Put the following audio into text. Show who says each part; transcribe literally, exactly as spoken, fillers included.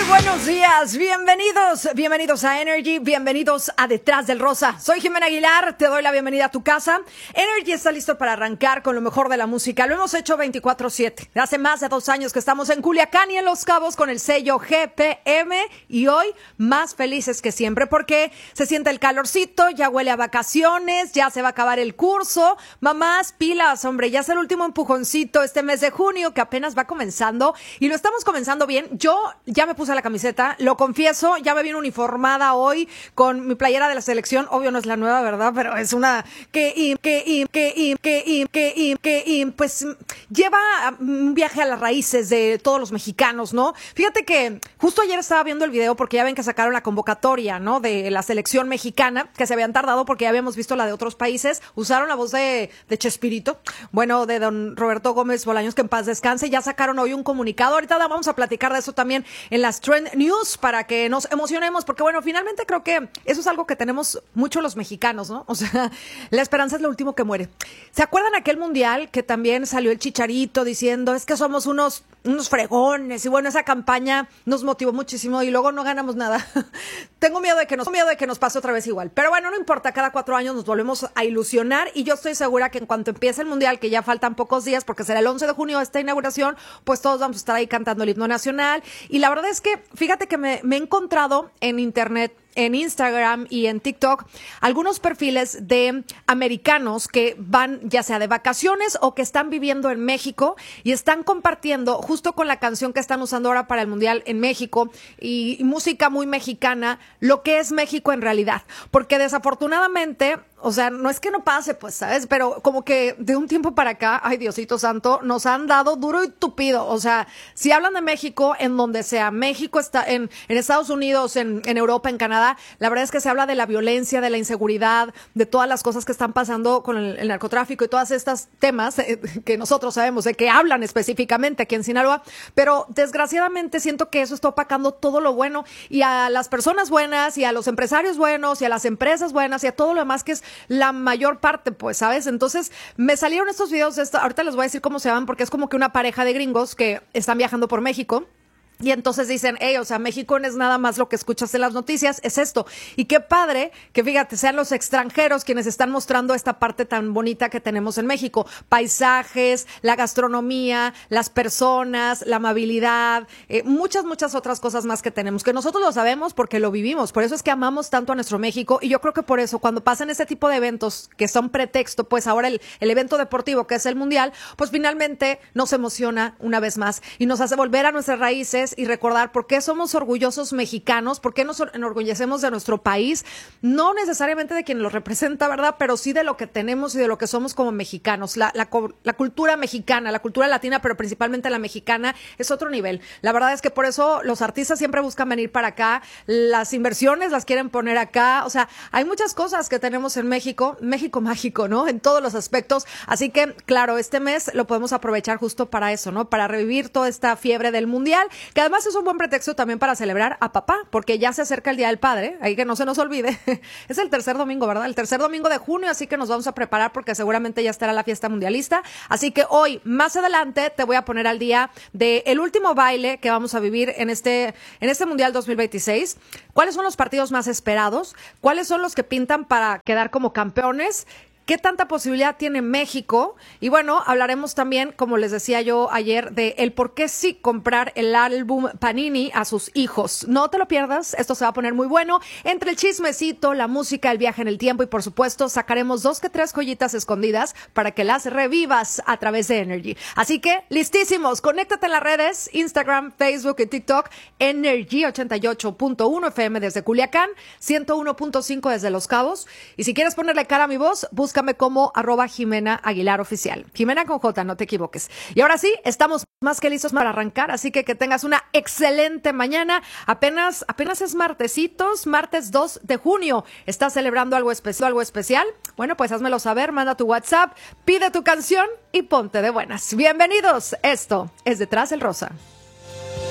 Speaker 1: buenos días, bienvenidos, bienvenidos a Energy, bienvenidos a Detrás del Rosa. Soy Jimena Aguilar, te doy la bienvenida a tu casa. Energy está listo para arrancar con lo mejor de la música. Lo hemos hecho veinticuatro siete. Hace más de dos años que estamos en Culiacán y en Los Cabos con el sello G P M y hoy más felices que siempre porque se siente el calorcito, ya huele a vacaciones, ya se va a acabar el curso. Mamás, pilas, hombre, ya es el último empujoncito este mes de junio que apenas va comenzando y lo estamos comenzando bien. Yo ya me puse la camiseta, lo confieso, ya me vine uniformada hoy con mi playera de la selección, obvio no es la nueva, ¿verdad? Pero es una que y que y que y que y que y que y pues lleva un viaje a las raíces de todos los mexicanos, ¿no? Fíjate que justo ayer estaba viendo el video porque ya ven que sacaron la convocatoria, ¿no? De la selección mexicana, que se habían tardado porque ya habíamos visto la de otros países, usaron la voz de, de Chespirito, bueno, de don Roberto Gómez Bolaños, que en paz descanse, ya sacaron hoy un comunicado, ahorita vamos a platicar de eso también en las Trend News para que nos emocionemos, porque bueno, finalmente creo que eso es algo que tenemos mucho los mexicanos, ¿no? O sea, la esperanza es lo último que muere. ¿Se acuerdan aquel mundial que también salió el Chicharito diciendo, es que somos unos, unos fregones? Y bueno, esa campaña nos motivó muchísimo y luego no ganamos nada. Tengo miedo de que nos, miedo de que nos pase otra vez igual. Pero bueno, no importa, cada cuatro años nos volvemos a ilusionar y yo estoy segura que en cuanto empiece el mundial, que ya faltan pocos días, porque será el once de junio esta inauguración, pues todos vamos a estar ahí cantando el himno nacional. Y la verdad es que fíjate que me, me he encontrado en internet, en Instagram y en TikTok, algunos perfiles de americanos que van ya sea de vacaciones o que están viviendo en México y están compartiendo justo con la canción que están usando ahora para el Mundial en México y, y música muy mexicana, lo que es México en realidad. Porque desafortunadamente, o sea, no es que no pase, pues, ¿sabes? Pero como que de un tiempo para acá, ay, Diosito Santo, nos han dado duro y tupido. O sea, si hablan de México, en donde sea, México está en, en Estados Unidos, en, en Europa, en Canadá, la verdad es que se habla de la violencia, de la inseguridad, de todas las cosas que están pasando con el, el narcotráfico y todas estas temas eh, que nosotros sabemos de que hablan específicamente aquí en Sinaloa, pero desgraciadamente siento que eso está opacando todo lo bueno y a las personas buenas y a los empresarios buenos y a las empresas buenas y a todo lo demás que es la mayor parte, pues, ¿sabes? Entonces, me salieron estos videos, esta, ahorita les voy a decir cómo se llaman porque es como que una pareja de gringos que están viajando por México. Y entonces dicen, hey, o sea, México no es nada más lo que escuchas en las noticias, es esto. Y qué padre que, fíjate, sean los extranjeros quienes están mostrando esta parte tan bonita que tenemos en México. Paisajes, la gastronomía, las personas, la amabilidad, eh, muchas, muchas otras cosas más que tenemos, que nosotros lo sabemos porque lo vivimos. Por eso es que amamos tanto a nuestro México. Y yo creo que por eso, cuando pasan este tipo de eventos que son pretexto, pues ahora el, el evento deportivo que es el Mundial, pues finalmente nos emociona una vez más y nos hace volver a nuestras raíces y recordar por qué somos orgullosos mexicanos, por qué nos enorgullecemos de nuestro país, no necesariamente de quien lo representa, ¿verdad? Pero sí de lo que tenemos y de lo que somos como mexicanos. La, la, la cultura mexicana, la cultura latina, pero principalmente la mexicana, es otro nivel. La verdad es que por eso los artistas siempre buscan venir para acá, las inversiones las quieren poner acá, o sea, hay muchas cosas que tenemos en México, México mágico, ¿no? En todos los aspectos, así que, claro, este mes lo podemos aprovechar justo para eso, ¿no? Para revivir toda esta fiebre del Mundial, que además es un buen pretexto también para celebrar a papá, porque ya se acerca el Día del Padre, ahí que no se nos olvide. Es el tercer domingo, ¿verdad? El tercer domingo de junio, así que nos vamos a preparar porque seguramente ya estará la fiesta mundialista. Así que hoy, más adelante, te voy a poner al día de el último baile que vamos a vivir en este, en este Mundial dos mil veintiséis. ¿Cuáles son los partidos más esperados? ¿Cuáles son los que pintan para quedar como campeones? ¿Qué tanta posibilidad tiene México? Y bueno, hablaremos también, como les decía yo ayer, de el por qué sí comprar el álbum Panini a sus hijos. No te lo pierdas, esto se va a poner muy bueno. Entre el chismecito, la música, el viaje en el tiempo y por supuesto sacaremos dos que tres joyitas escondidas para que las revivas a través de Energy. Así que, listísimos, conéctate en las redes, Instagram, Facebook y TikTok, Energy ochenta y ocho punto uno F M desde Culiacán, ciento uno punto cinco desde Los Cabos. Y si quieres ponerle cara a mi voz, busca Búscame como arroba Jimena Aguilar Oficial. Jimena con J, no te equivoques. Y ahora sí, estamos más que listos para arrancar, así que que tengas una excelente mañana. Apenas, apenas es martesitos, martes dos de junio. ¿Estás celebrando algo especial, algo especial? Bueno, pues házmelo saber, manda tu WhatsApp, pide tu canción y ponte de buenas. Bienvenidos, esto es Detrás del Rosa.